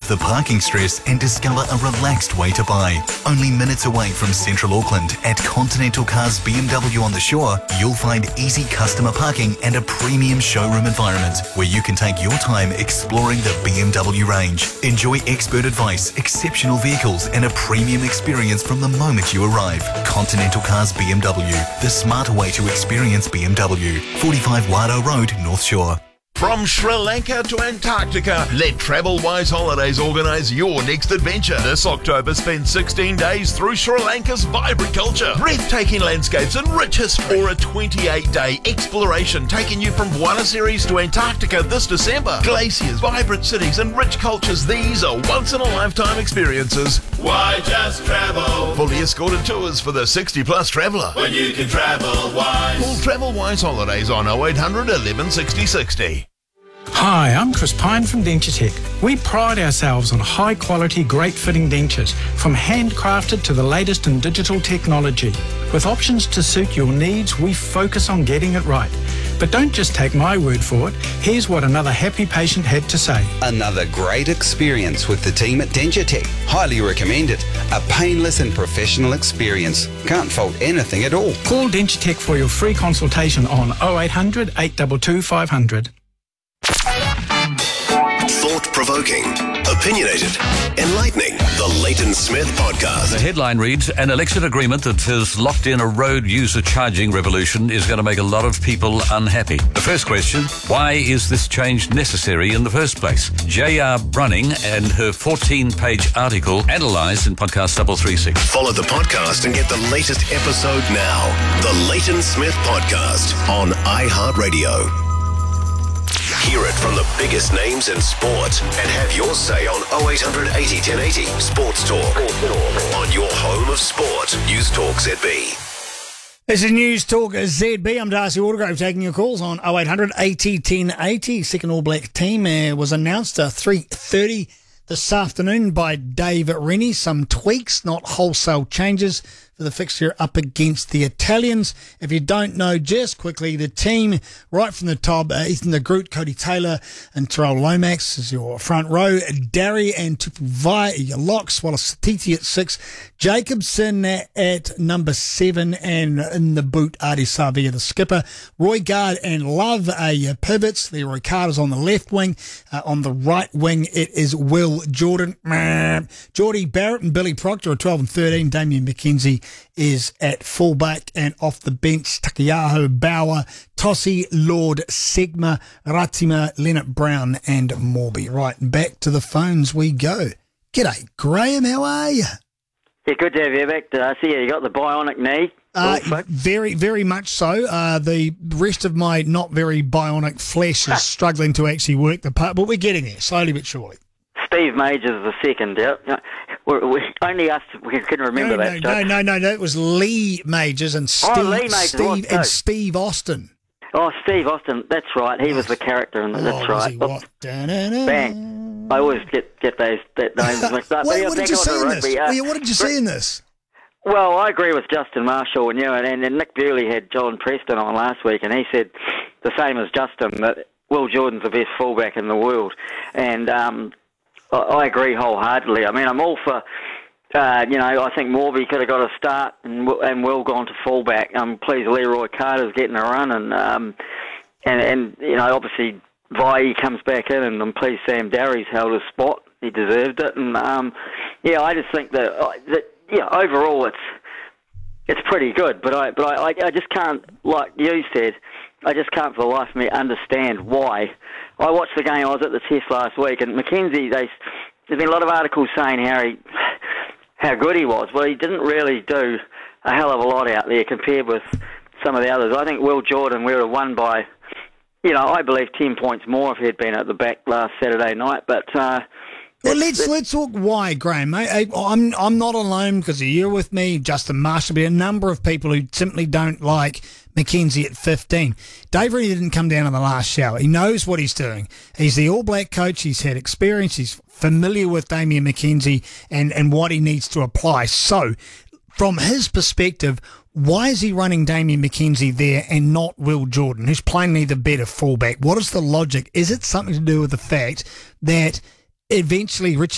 the parking stress and discover a relaxed way to buy. Only minutes away from Central Auckland at Continental Cars BMW on the Shore, you'll find easy customer parking and a premium showroom environment where you can take your time exploring the BMW range. Enjoy expert advice, exceptional vehicles and a premium experience from the moment you arrive. Continental Cars BMW, the smarter way to experience BMW. 45 Wairoa Road, North Shore. From Sri Lanka to Antarctica, let TravelWise Holidays organise your next adventure. This October, spend 16 days through Sri Lanka's vibrant culture, breathtaking landscapes and rich history, or a 28-day exploration taking you from Buenos to Antarctica this December. Glaciers, vibrant cities and rich cultures, these are once-in-a-lifetime experiences. Why just travel? Fully escorted tours for the 60-plus traveller. When you can travel wise. Call TravelWise Holidays on 0800 11 60 60. Hi, I'm Chris Pine from Dentutech. We pride ourselves on high-quality, great-fitting dentures, from handcrafted to the latest in digital technology. With options to suit your needs, we focus on getting it right. But don't just take my word for it. Here's what another happy patient had to say. Another great experience with the team at Dentutech. Highly recommended. A painless and professional experience. Can't fault anything at all. Call Dentutech for your free consultation on 0800 822 500. Thought-provoking, opinionated, enlightening. The Leighton Smith Podcast. The headline reads, an election agreement that has locked in a road user charging revolution is going to make a lot of people unhappy. The first question, why is this change necessary in the first place? J.R. Brunning and her 14-page article analysed in podcast 336. Follow the podcast and get the latest episode now. The Leighton Smith Podcast on iHeartRadio. Hear it from the biggest names in sport and have your say on 0800 80 1080 Sports Talk. On your home of sport, News Talk ZB. This is News Talk ZB. I'm Darcy Watergrove taking your calls on 0800 80 1080. Second All Black team was announced at 3:30 this afternoon by Dave Rennie. Some tweaks, not wholesale changes for the fixture up against the Italians. If you don't know, just quickly, the team right from the top, Ethan de Groot, Cody Taylor and Terrell Lomax is your front row. Darry and Tupuvai are your locks, while Satiti at 6. Jacobson at number 7, and in the boot, Adi Savia, the skipper. Roy Gard and Love are your pivots. Leroy Carter's on the left wing. On the right wing, it is Will Jordan. Geordie Barrett and Billy Proctor are 12 and 13. Damien McKenzie is at fullback, and off the bench, Takiaho, Bauer, Tossi, Lord, Segma, Ratima, Leonard Brown and Morby. Right, back to the phones we go. G'day, Graham, how are you? Yeah, good to have you back, Darcy. You got the bionic knee? Very, very much so. The rest of my not very bionic flesh is struggling to actually work the part, but we're getting there, slowly but surely. Steve Majors is the second out. Only us can remember that. No, that was Lee Majors and Steve Austin. Oh, Steve Austin, that's right. He was the character, and that's right. Bang. I always get that name mixed up. What did you see in this? What did you see in this? Well, I agree with Justin Marshall and Nick Bewley had John Preston on last week, and he said the same as Justin, that Will Jordan's the best fullback in the world. And I agree wholeheartedly. I mean, I'm all for, I think Morby could have got a start and Will gone to fullback. I'm pleased Leroy Carter's getting a run, and obviously Vai comes back in, and I'm pleased Sam Darry's held his spot. He deserved it, and I just think that overall it's pretty good. But I just can't, like you said, I just can't for the life of me understand why. I watched the game. I was at the test last week, and McKenzie, there's been a lot of articles saying how good he was. Well, he didn't really do a hell of a lot out there compared with some of the others. I think Will Jordan would have won by, I believe 10 points more if he had been at the back last Saturday night. But let's talk why, Graham. I'm not alone, because you're with me, Justin Marshall, but a number of people who simply don't like McKenzie at 15. Dave Rennie didn't come down in the last shower. He knows what he's doing. He's the All Black coach. He's had experience. He's familiar with Damien McKenzie and what he needs to apply. So, from his perspective, why is he running Damien McKenzie there and not Will Jordan, who's plainly the better fullback? What is the logic? Is it something to do with the fact that eventually Richie